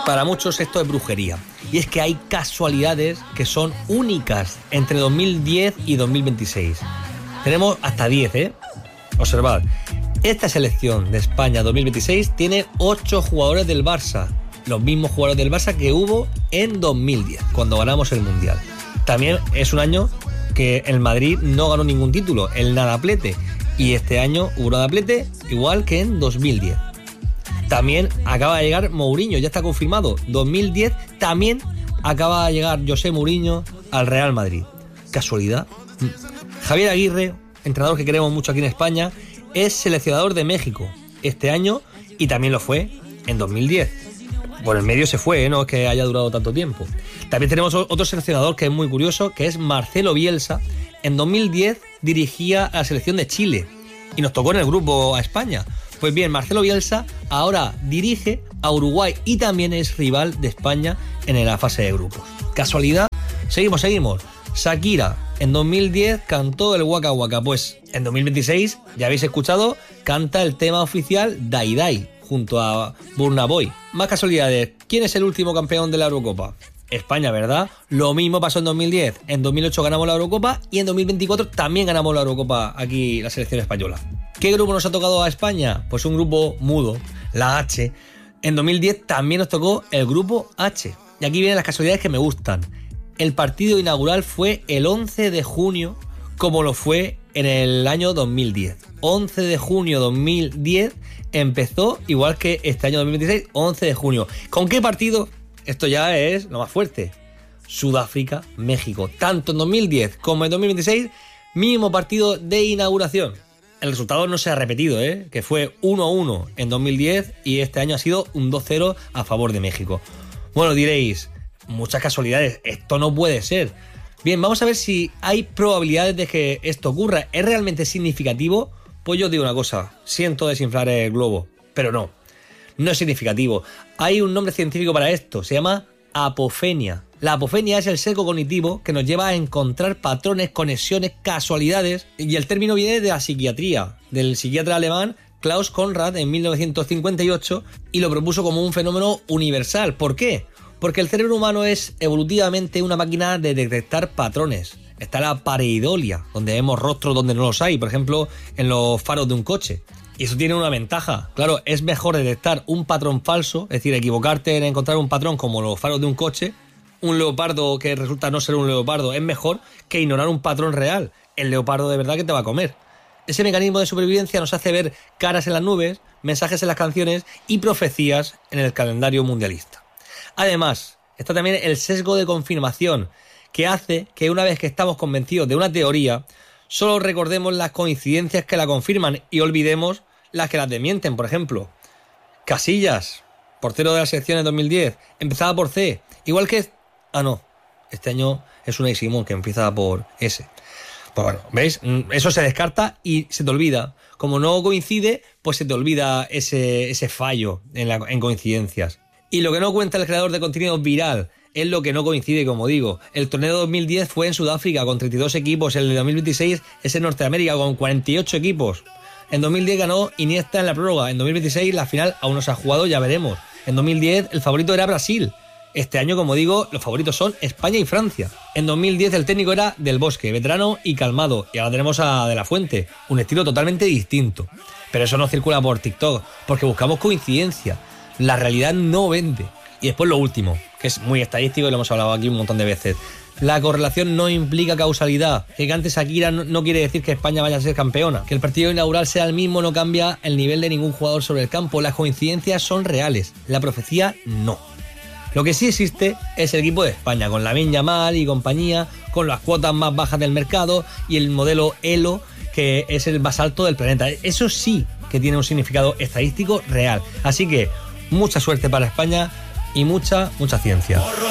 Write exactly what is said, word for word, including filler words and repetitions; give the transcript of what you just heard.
Para muchos esto es brujería. Y es que hay casualidades que son únicas entre dos mil diez y dos mil veintiséis. Tenemos hasta diez, ¿eh? Observad. Esta selección de España dos mil veintiséis tiene ocho jugadores del Barça. Los mismos jugadores del Barça que hubo en dos mil diez, cuando ganamos el Mundial. También es un año que el Madrid no ganó ningún título, el nadaplete. Y este año hubo nadaplete igual que en dos mil diez. También acaba de llegar Mourinho, ya está confirmado. dos mil diez también acaba de llegar José Mourinho al Real Madrid. ¿Casualidad? Javier Aguirre, entrenador que queremos mucho aquí en España, es seleccionador de México este año y también lo fue en dos mil diez. Por el medio se fue, ¿eh? No es que haya durado tanto tiempo. También tenemos otro seleccionador que es muy curioso, que es Marcelo Bielsa. En dos mil diez dirigía a la selección de Chile y nos tocó en el grupo a España. Pues bien, Marcelo Bielsa ahora dirige a Uruguay y también es rival de España en la fase de grupos. ¿Casualidad? Seguimos, seguimos. Shakira en dos mil diez cantó el Waka Waka. Pues en dos mil veintiséis, ya habéis escuchado, canta el tema oficial Dai Dai junto a Burna Boy. Más casualidades. ¿Quién es el último campeón de la Eurocopa? España, ¿verdad? Lo mismo pasó en dos mil diez. En dos mil ocho ganamos la Eurocopa y en dos mil veinticuatro también ganamos la Eurocopa aquí la selección española. ¿Qué grupo nos ha tocado a España? Pues un grupo mudo, la H. En dos mil diez también nos tocó el grupo H. Y aquí vienen las casualidades que me gustan. El partido inaugural fue el once de junio, como lo fue en el año dos mil diez. once de junio dos mil diez empezó igual que este año dos mil veintiséis, once de junio. ¿Con qué partido? Esto ya es lo más fuerte. Sudáfrica, México. Tanto en dos mil diez como en dos mil veintiséis, mismo partido de inauguración. El resultado no se ha repetido, ¿eh? Que fue uno a uno en dos mil diez y este año ha sido un dos cero a favor de México. Bueno, diréis, muchas casualidades, esto no puede ser. Bien, vamos a ver si hay probabilidades de que esto ocurra. ¿Es realmente significativo? Pues yo os digo una cosa, siento desinflar el globo, pero no, no es significativo. Hay un nombre científico para esto, se llama apofenia. La apofenia es el sesgo cognitivo que nos lleva a encontrar patrones, conexiones, casualidades, y el término viene de la psiquiatría, del psiquiatra alemán Klaus Conrad en mil novecientos cincuenta y ocho, y lo propuso como un fenómeno universal. ¿Por qué? Porque el cerebro humano es evolutivamente una máquina de detectar patrones. Está la pareidolia, donde vemos rostros donde no los hay, por ejemplo, en los faros de un coche. Y eso tiene una ventaja. Claro, es mejor detectar un patrón falso, es decir, equivocarte en encontrar un patrón como los faros de un coche. Un leopardo que resulta no ser un leopardo es mejor que ignorar un patrón real. El leopardo de verdad que te va a comer. Ese mecanismo de supervivencia nos hace ver caras en las nubes, mensajes en las canciones y profecías en el calendario mundialista. Además, está también el sesgo de confirmación, que hace que una vez que estamos convencidos de una teoría, solo recordemos las coincidencias que la confirman y olvidemos las que las desmienten. Por ejemplo, Casillas, portero de la selección en dos mil diez, empezaba por C, igual que... Ah, no, este año es Unai Simón, que empieza por S. Pues bueno, ¿veis? Eso se descarta y se te olvida. Como no coincide, pues se te olvida ese, ese fallo en, la, en coincidencias. Y lo que no cuenta el creador de contenido viral es lo que no coincide, como digo. El torneo de dos mil diez fue en Sudáfrica con treinta y dos equipos, el de dos mil veintiséis es en Norteamérica con cuarenta y ocho equipos. En dos mil diez ganó Iniesta en la prórroga, en dos mil veintiséis la final aún no se ha jugado, ya veremos. En dos mil diez el favorito era Brasil. Este año, como digo, los favoritos son España y Francia. En dos mil diez el técnico era Del Bosque, veterano y calmado. Y ahora tenemos a De La Fuente, un estilo totalmente distinto. Pero eso no circula por TikTok, porque buscamos coincidencia. La realidad no vende. Y después lo último, que es muy estadístico y lo hemos hablado aquí un montón de veces. La correlación no implica causalidad. Que cante Shakira no, no quiere decir que España vaya a ser campeona. Que el partido inaugural sea el mismo no cambia el nivel de ningún jugador sobre el campo. Las coincidencias son reales, la profecía no. Lo que sí existe es el equipo de España, con Lamine Yamal y compañía, con las cuotas más bajas del mercado y el modelo Elo, que es el más alto del planeta. Eso sí que tiene un significado estadístico real. Así que mucha suerte para España y mucha, mucha ciencia.